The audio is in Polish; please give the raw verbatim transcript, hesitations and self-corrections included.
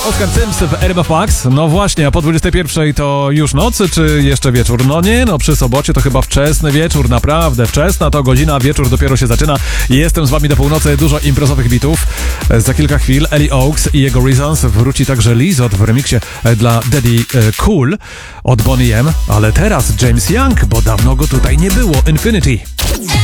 Oscar Sims w R M F Max. No właśnie, a po dwudziestej pierwszej to już noc, czy jeszcze wieczór? No nie, no przy sobocie to chyba wczesny wieczór, naprawdę wczesna to godzina, wieczór dopiero się zaczyna. Jestem z wami do północy, dużo imprezowych bitów. Za kilka chwil Ellie Oaks i jego Reasons, wróci także Lizot w remiksie dla Daddy Cool od Boney M, ale teraz James Young, bo dawno go tutaj nie było. Infinity.